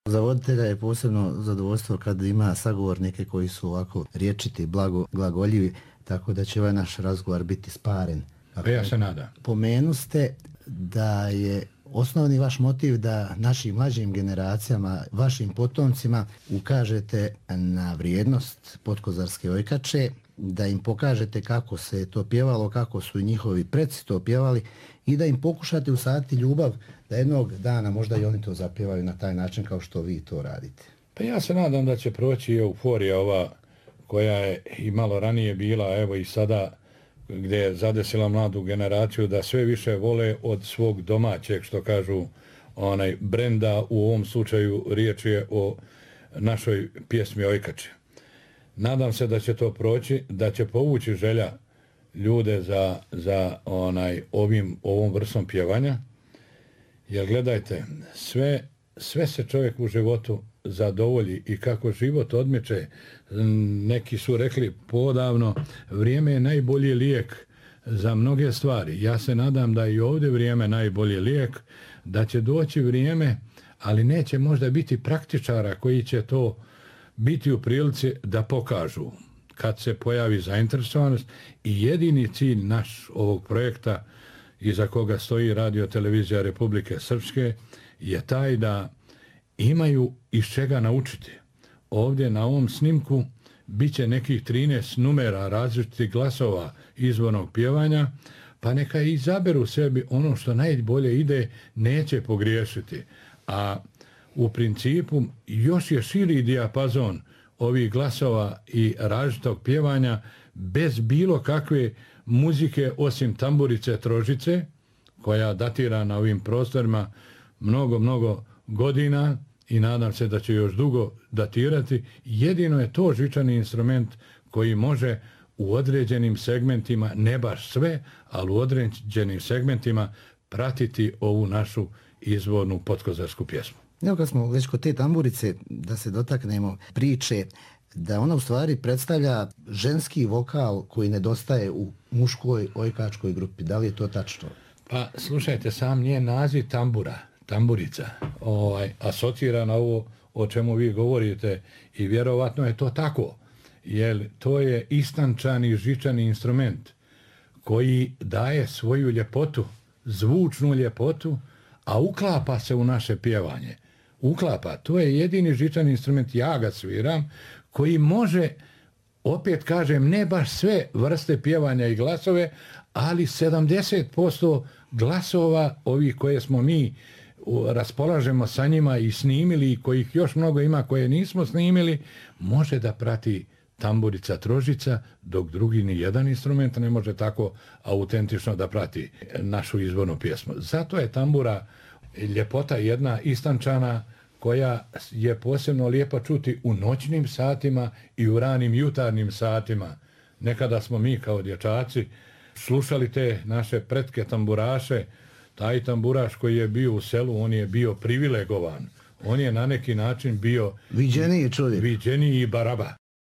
Za voditelja je posebno zadovoljstvo kad ima sagovornike koji su ovako riječiti, glagoljivi, tako da će ovaj naš razgovor biti sparen. Ja se nadam. Pomenuste da je osnovni vaš motiv da našim mlađim generacijama, vašim potomcima ukažete na vrijednost Potkozarske ojkače, da im pokažete kako se to pjevalo, kako su njihovi preci to pjevali i da im pokušate usaditi ljubav da jednog dana možda i oni to zapjevaju na taj način kao što vi to radite. Pa ja se nadam da će proći euforija ova koja je i malo ranije bila, evo i sada gdje je zadesila mladu generaciju da sve više vole od svog domaćeg, što kažu, brenda, u ovom slučaju riječ je o našoj pjesmi Ojkače. Nadam se da će to proći, da će povući želja ljude za ovom vrstom pjevanja. Jer gledajte, sve se čovjek u životu zadovolji i kako život odmiče, neki su rekli podavno, vrijeme je najbolji lijek za mnoge stvari. Ja se nadam da i ovdje vrijeme najbolji lijek, da će doći vrijeme, ali neće možda biti praktičara koji će to biti u prilici da pokažu kad se pojavi zainteresovanost. I jedini cilj naš ovog projekta iza koga stoji Radio Televizija Republike Srpske je taj da imaju iz čega naučiti. Ovdje na ovom snimku bit će nekih 13 numera različitih glasova izvornog pjevanja, pa neka izaberu sebi ono što najbolje ide, neće pogriješiti. A u principu još je širi dijapazon ovih glasova i različitog pjevanja bez bilo kakve muzike osim tamburice trožice, koja datira na ovim prostorima mnogo godina i nadam se da će još dugo datirati. Jedino je to žičani instrument koji može u određenim segmentima, ne baš sve, ali u određenim segmentima pratiti ovu našu izvornu potkozarsku pjesmu. Evo kad smo već kod te tamburice, da se dotaknemo priče, da ona u stvari predstavlja ženski vokal koji nedostaje u muškoj ojkačkoj grupi. Da li je to tačno? Pa slušajte, sam njen naziv tamburica, asocira na ovo o čemu vi govorite i vjerovatno je to tako, jer to je istančani žičani instrument koji daje svoju ljepotu, zvučnu ljepotu, a uklapa se u naše pjevanje. Uklapa, to je jedini žičani instrument, ja ga sviram, koji može, opet kažem, ne baš sve vrste pjevanja i glasove, ali 70% glasova ovih koje smo mi raspolažemo sa njima i snimili i kojih još mnogo ima koje nismo snimili, može da prati tamburica trožica, dok drugi ni jedan instrument ne može tako autentično da prati našu izvornu pjesmu. Zato je tambura ljepota jedna istančana koja je posebno lijepa čuti u noćnim satima i u ranim jutarnjim satima. Nekada smo mi kao dječaci slušali te naše pretke tamburaše. Taj tamburaš koji je bio u selu, on je bio privilegovan. On je na neki način bio viđeniji čovjek. Viđeniji baraba.